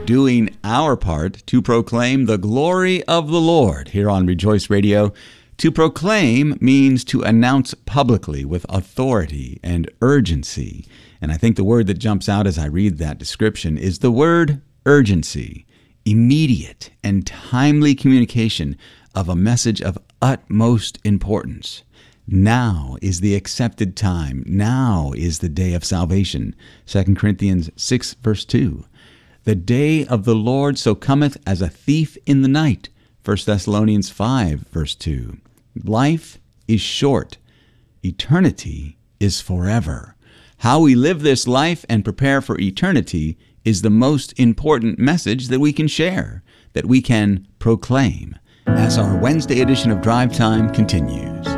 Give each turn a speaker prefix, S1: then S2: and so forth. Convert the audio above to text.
S1: doing our part to proclaim the glory of the Lord here on Rejoice Radio. To proclaim means to announce publicly with authority and urgency. And I think the word that jumps out as I read that description is the word urgency. Immediate and timely communication of a message of utmost importance. Now is the accepted time. Now is the day of salvation. 2 Corinthians 6, verse 2. The day of the Lord so cometh as a thief in the night. 1 Thessalonians 5, verse 2. Life is short. Eternity is forever. How we live this life and prepare for eternity is the most important message that we can share, that we can proclaim, as our Wednesday edition of Drive Time continues.